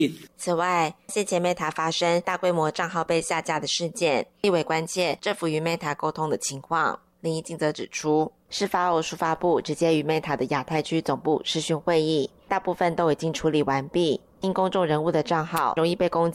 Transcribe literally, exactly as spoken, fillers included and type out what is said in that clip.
此外，先前 Meta 发生大规模账号被下架的事件，立委关切政府与 Meta 沟通的情况。林怡静则指出，事发后数发部直接与 Meta 的亚太区总部视讯会议，大部分都已经处理完毕。因公众人物的账号容易被攻